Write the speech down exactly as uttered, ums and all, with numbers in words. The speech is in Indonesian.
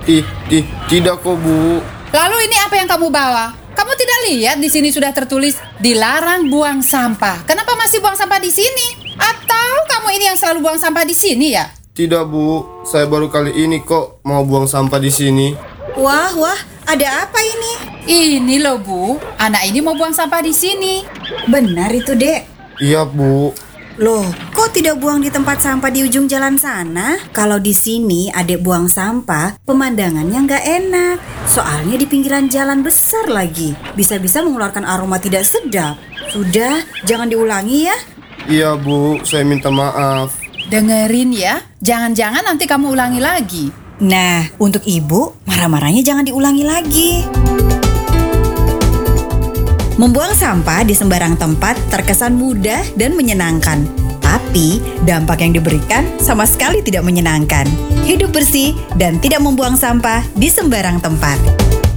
Ih, ih, tidak kok, Bu. Lalu ini apa yang kamu bawa? Kamu tidak lihat di sini sudah tertulis dilarang buang sampah. Kenapa masih buang sampah di sini? Atau kamu ini yang selalu buang sampah di sini ya? Tidak, Bu. Saya baru kali ini kok mau buang sampah di sini. Wah, wah, ada apa ini? Ini loh, Bu. Anak ini mau buang sampah di sini. Benar itu, Dek. Iya, Bu. Loh, kok tidak buang di tempat sampah di ujung jalan sana? Kalau di sini adek buang sampah, pemandangannya nggak enak. Soalnya di pinggiran jalan besar lagi. Bisa-bisa mengeluarkan aroma tidak sedap. Sudah, jangan diulangi ya. Iya, Bu. Saya minta maaf. Dengerin ya, jangan-jangan nanti kamu ulangi lagi. Nah, untuk ibu, marah-marahnya jangan diulangi lagi. Membuang sampah di sembarang tempat terkesan mudah dan menyenangkan. Tapi, dampak yang diberikan sama sekali tidak menyenangkan. Hidup bersih dan tidak membuang sampah di sembarang tempat.